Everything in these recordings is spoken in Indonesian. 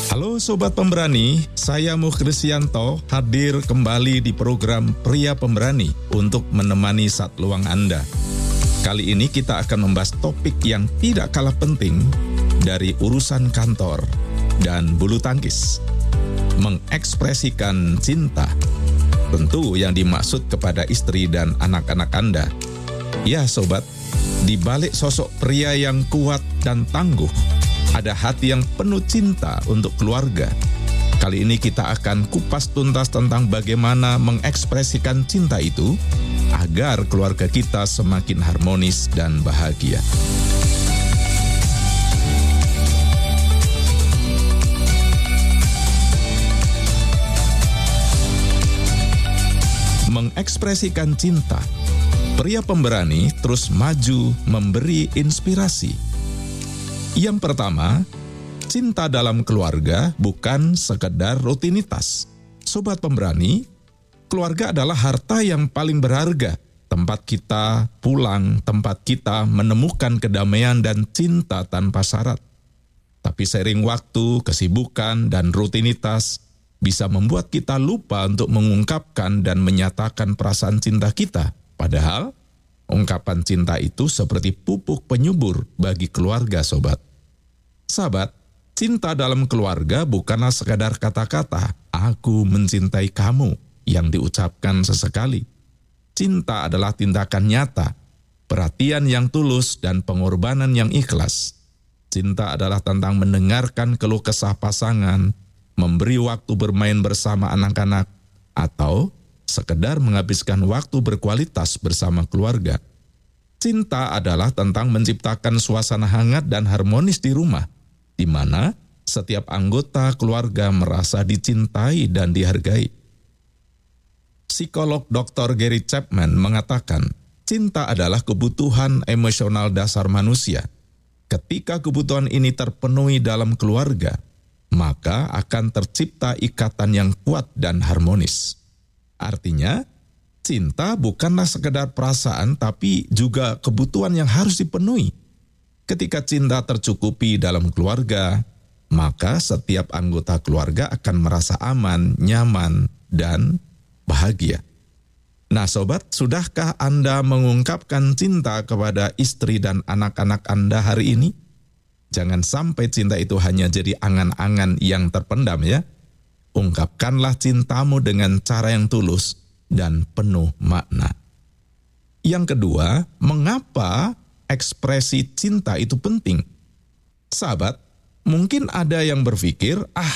Halo Sobat Pemberani, saya Mukhristianto hadir kembali di program Pria Pemberani untuk menemani saat luang Anda. Kali ini kita akan membahas topik yang tidak kalah penting dari urusan kantor dan bulu tangkis. Mengekspresikan cinta. Tentu yang dimaksud kepada istri dan anak-anak Anda. Ya Sobat, di balik sosok pria yang kuat dan tangguh, ada hati yang penuh cinta untuk keluarga. Kali ini kita akan kupas tuntas tentang bagaimana mengekspresikan cinta itu agar keluarga kita semakin harmonis dan bahagia. Mengekspresikan cinta. Pria Pemberani terus maju memberi inspirasi. Yang pertama, cinta dalam keluarga bukan sekedar rutinitas. Sobat Pemberani, keluarga adalah harta yang paling berharga. Tempat kita pulang, tempat kita menemukan kedamaian dan cinta tanpa syarat. Tapi seiring waktu, kesibukan, dan rutinitas bisa membuat kita lupa untuk mengungkapkan dan menyatakan perasaan cinta kita. Padahal, ungkapan cinta itu seperti pupuk penyubur bagi keluarga, Sobat. Sahabat, cinta dalam keluarga bukanlah sekadar kata-kata, "Aku mencintai kamu," yang diucapkan sesekali. Cinta adalah tindakan nyata, perhatian yang tulus, dan pengorbanan yang ikhlas. Cinta adalah tentang mendengarkan keluh kesah pasangan, memberi waktu bermain bersama anak-anak, atau sekedar menghabiskan waktu berkualitas bersama keluarga. Cinta adalah tentang menciptakan suasana hangat dan harmonis di rumah, di mana setiap anggota keluarga merasa dicintai dan dihargai. Psikolog Dr. Gary Chapman mengatakan, cinta adalah kebutuhan emosional dasar manusia. Ketika kebutuhan ini terpenuhi dalam keluarga, maka akan tercipta ikatan yang kuat dan harmonis. Artinya, cinta bukanlah sekedar perasaan, tapi juga kebutuhan yang harus dipenuhi. Ketika cinta tercukupi dalam keluarga, maka setiap anggota keluarga akan merasa aman, nyaman, dan bahagia. Nah Sobat, sudahkah Anda mengungkapkan cinta kepada istri dan anak-anak Anda hari ini? Jangan sampai cinta itu hanya jadi angan-angan yang terpendam ya. Ungkapkanlah cintamu dengan cara yang tulus dan penuh makna. Yang kedua, mengapa ekspresi cinta itu penting? Sahabat, mungkin ada yang berpikir,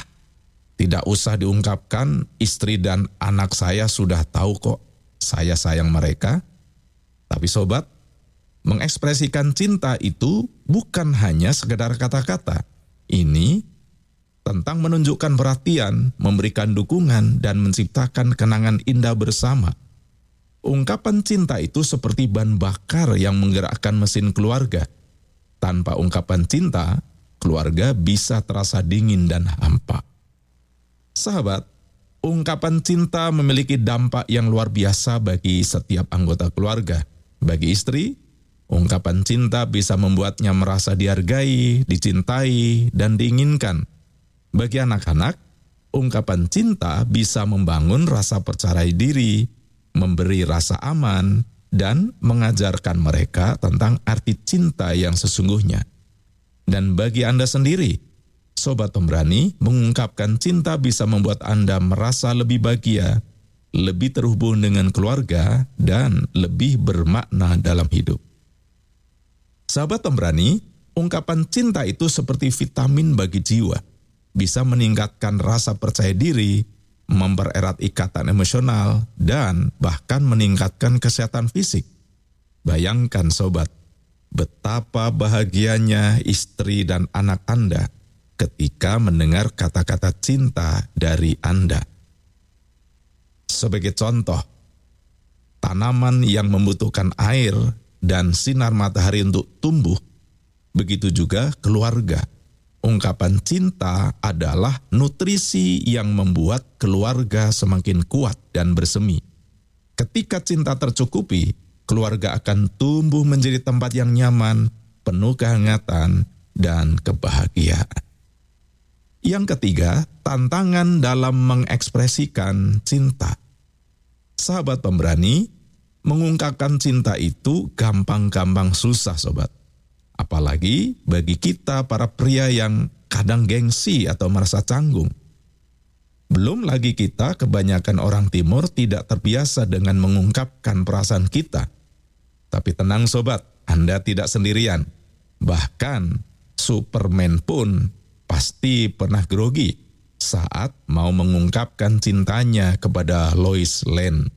tidak usah diungkapkan, istri dan anak saya sudah tahu kok, saya sayang mereka. Tapi sobat, mengekspresikan cinta itu bukan hanya sekedar kata-kata. Ini tentang menunjukkan perhatian, memberikan dukungan, dan menciptakan kenangan indah bersama. Ungkapan cinta itu seperti ban bakar yang menggerakkan mesin keluarga. Tanpa ungkapan cinta, keluarga bisa terasa dingin dan hampa. Sahabat, ungkapan cinta memiliki dampak yang luar biasa bagi setiap anggota keluarga. Bagi istri, ungkapan cinta bisa membuatnya merasa dihargai, dicintai, dan diinginkan. Bagi anak-anak, ungkapan cinta bisa membangun rasa percaya diri, memberi rasa aman, dan mengajarkan mereka tentang arti cinta yang sesungguhnya. Dan bagi Anda sendiri, Sobat Pemberani, mengungkapkan cinta bisa membuat Anda merasa lebih bahagia, lebih terhubung dengan keluarga, dan lebih bermakna dalam hidup. Sahabat Pemberani, ungkapan cinta itu seperti vitamin bagi jiwa, bisa meningkatkan rasa percaya diri, mempererat ikatan emosional, dan bahkan meningkatkan kesehatan fisik. Bayangkan sobat, betapa bahagianya istri dan anak Anda ketika mendengar kata-kata cinta dari Anda. Sebagai contoh, tanaman yang membutuhkan air dan sinar matahari untuk tumbuh, begitu juga keluarga. Ungkapan cinta adalah nutrisi yang membuat keluarga semakin kuat dan bersemi. Ketika cinta tercukupi, keluarga akan tumbuh menjadi tempat yang nyaman, penuh kehangatan, dan kebahagiaan. Yang ketiga, tantangan dalam mengekspresikan cinta. Sahabat pemberani, mengungkapkan cinta itu gampang-gampang susah, sobat. Apalagi bagi kita para pria yang kadang gengsi atau merasa canggung. Belum lagi kita, kebanyakan orang timur tidak terbiasa dengan mengungkapkan perasaan kita. Tapi tenang sobat, Anda tidak sendirian. Bahkan Superman pun pasti pernah grogi saat mau mengungkapkan cintanya kepada Lois Lane.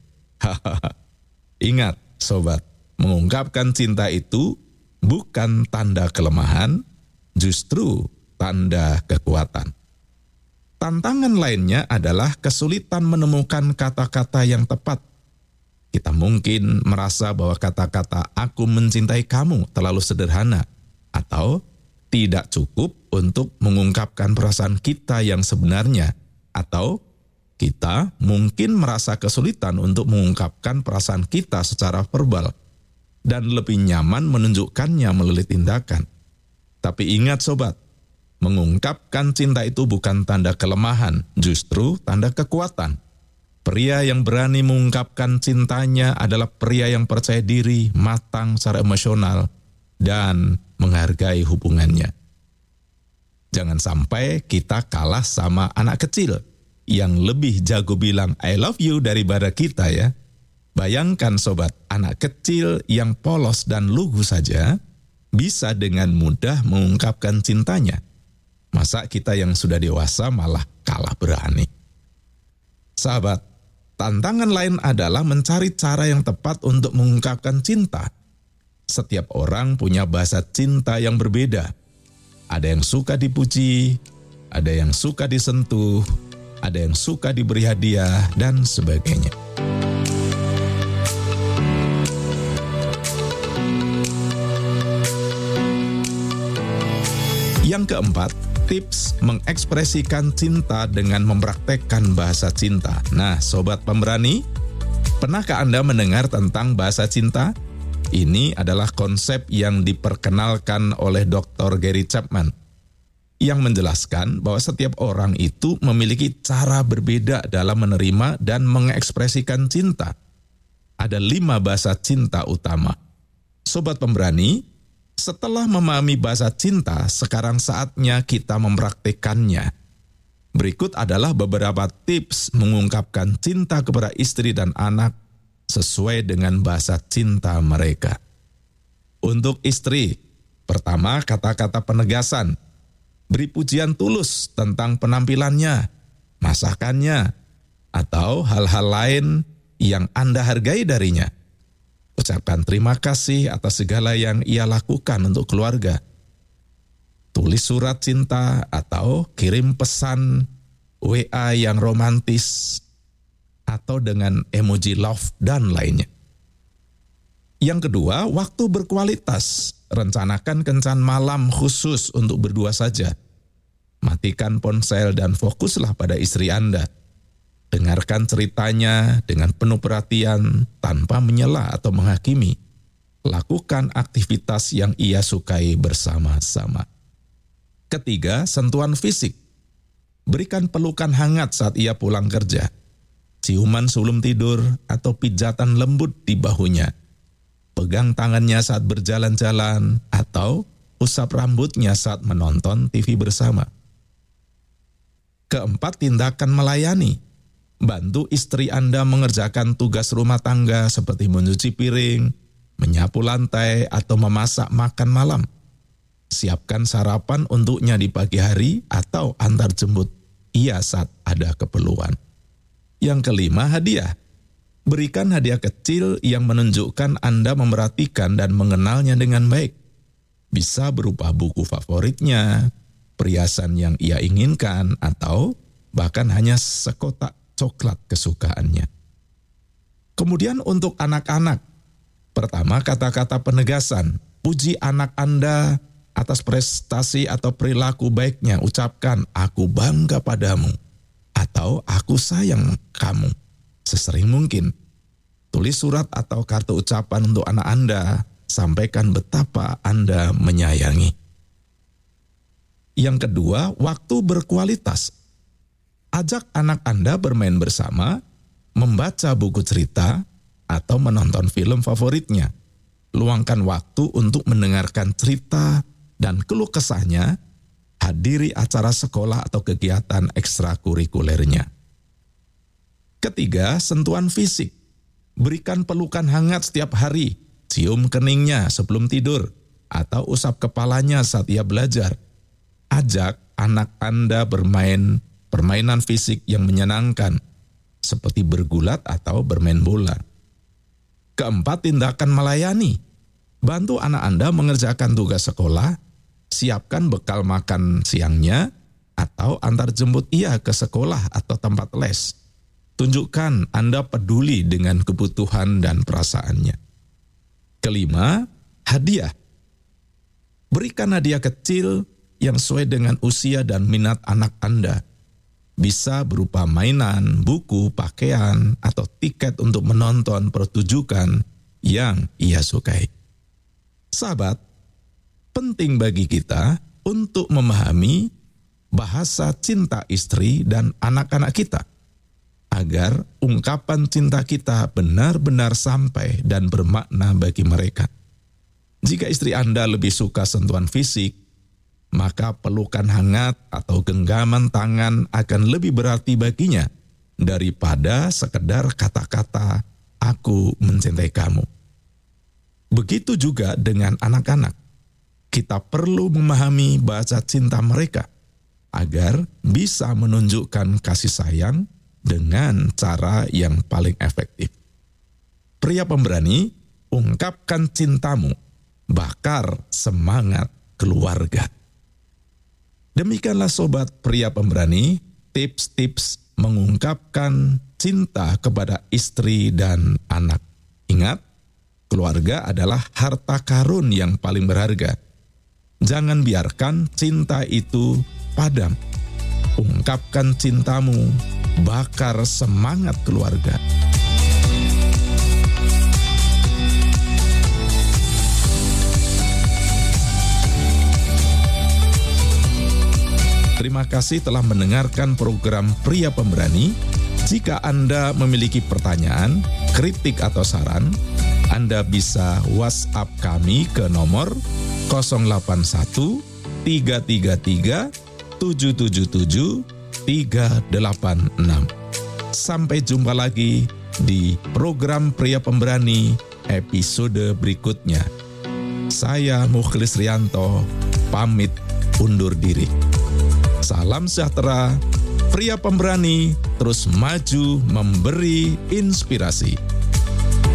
Ingat sobat, mengungkapkan cinta itu bukan tanda kelemahan, justru tanda kekuatan. Tantangan lainnya adalah kesulitan menemukan kata-kata yang tepat. Kita mungkin merasa bahwa kata-kata "aku mencintai kamu" terlalu sederhana atau tidak cukup untuk mengungkapkan perasaan kita yang sebenarnya, atau kita mungkin merasa kesulitan untuk mengungkapkan perasaan kita secara verbal dan lebih nyaman menunjukkannya melalui tindakan. Tapi ingat sobat, mengungkapkan cinta itu bukan tanda kelemahan, justru tanda kekuatan. Pria yang berani mengungkapkan cintanya adalah pria yang percaya diri, matang secara emosional, dan menghargai hubungannya. Jangan sampai kita kalah sama anak kecil yang lebih jago bilang I love you daripada kita ya. Bayangkan sobat, anak kecil yang polos dan lugu saja bisa dengan mudah mengungkapkan cintanya. Masa kita yang sudah dewasa malah kalah berani? Sahabat, tantangan lain adalah mencari cara yang tepat untuk mengungkapkan cinta. Setiap orang punya bahasa cinta yang berbeda. Ada yang suka dipuji, ada yang suka disentuh, ada yang suka diberi hadiah, dan sebagainya. Yang keempat, tips mengekspresikan cinta dengan mempraktekkan bahasa cinta. Nah, sobat pemberani, pernahkah Anda mendengar tentang bahasa cinta? Ini adalah konsep yang diperkenalkan oleh Dr. Gary Chapman, yang menjelaskan bahwa setiap orang itu memiliki cara berbeda dalam menerima dan mengekspresikan cinta. Ada 5 bahasa cinta utama. Sobat pemberani, setelah memahami bahasa cinta, sekarang saatnya kita mempraktikkannya. Berikut adalah beberapa tips mengungkapkan cinta kepada istri dan anak sesuai dengan bahasa cinta mereka. Untuk istri, pertama kata-kata penegasan. Beri pujian tulus tentang penampilannya, masakannya, atau hal-hal lain yang Anda hargai darinya. Ucapkan terima kasih atas segala yang ia lakukan untuk keluarga. Tulis surat cinta atau kirim pesan WA yang romantis atau dengan emoji love dan lainnya. Yang kedua, waktu berkualitas. Rencanakan kencan malam khusus untuk berdua saja. Matikan ponsel dan fokuslah pada istri Anda. Dengarkan ceritanya dengan penuh perhatian tanpa menyela atau menghakimi. Lakukan aktivitas yang ia sukai bersama-sama. Ketiga, sentuhan fisik. Berikan pelukan hangat saat ia pulang kerja. Ciuman sebelum tidur atau pijatan lembut di bahunya. Pegang tangannya saat berjalan-jalan atau usap rambutnya saat menonton TV bersama. Keempat, tindakan melayani. Bantu istri Anda mengerjakan tugas rumah tangga seperti mencuci piring, menyapu lantai, atau memasak makan malam. Siapkan sarapan untuknya di pagi hari atau antar jemput ia saat ada keperluan. Yang kelima, hadiah. Berikan hadiah kecil yang menunjukkan Anda memperhatikan dan mengenalnya dengan baik. Bisa berupa buku favoritnya, perhiasan yang ia inginkan, atau bahkan hanya sekotak coklat kesukaannya. Kemudian untuk anak-anak, pertama kata-kata penegasan. Puji anak Anda atas prestasi atau perilaku baiknya. Ucapkan, aku bangga padamu, atau aku sayang kamu, sesering mungkin. Tulis surat atau kartu ucapan untuk anak Anda. Sampaikan betapa Anda menyayangi. Yang kedua, waktu berkualitas. Ajak anak Anda bermain bersama, membaca buku cerita, atau menonton film favoritnya. Luangkan waktu untuk mendengarkan cerita dan keluh kesahnya, hadiri acara sekolah atau kegiatan ekstrakurikulernya. Ketiga, sentuhan fisik. Berikan pelukan hangat setiap hari, cium keningnya sebelum tidur, atau usap kepalanya saat ia belajar. Ajak anak Anda bermain permainan fisik yang menyenangkan, seperti bergulat atau bermain bola. Keempat, tindakan melayani. Bantu anak Anda mengerjakan tugas sekolah, siapkan bekal makan siangnya, atau antar jemput ia ke sekolah atau tempat les. Tunjukkan Anda peduli dengan kebutuhan dan perasaannya. Kelima, hadiah. Berikan hadiah kecil yang sesuai dengan usia dan minat anak Anda. Bisa berupa mainan, buku, pakaian, atau tiket untuk menonton pertunjukan yang ia sukai. Sahabat, penting bagi kita untuk memahami bahasa cinta istri dan anak-anak kita, agar ungkapan cinta kita benar-benar sampai dan bermakna bagi mereka. Jika istri Anda lebih suka sentuhan fisik, maka pelukan hangat atau genggaman tangan akan lebih berarti baginya daripada sekedar kata-kata "aku mencintai kamu". Begitu juga dengan anak-anak. Kita perlu memahami bahasa cinta mereka agar bisa menunjukkan kasih sayang dengan cara yang paling efektif. Pria pemberani, ungkapkan cintamu, bakar semangat keluarga. Demikianlah sobat pria pemberani, tips-tips mengungkapkan cinta kepada istri dan anak. Ingat, keluarga adalah harta karun yang paling berharga. Jangan biarkan cinta itu padam. Ungkapkan cintamu, bakar semangat keluarga. Terima kasih telah mendengarkan program Pria Pemberani. Jika Anda memiliki pertanyaan, kritik atau saran, Anda bisa WhatsApp kami ke nomor 081 333 777 386. Sampai jumpa lagi di program Pria Pemberani episode berikutnya. Saya Mukhlis Rianto, pamit undur diri. Salam sejahtera, pria pemberani terus maju memberi inspirasi.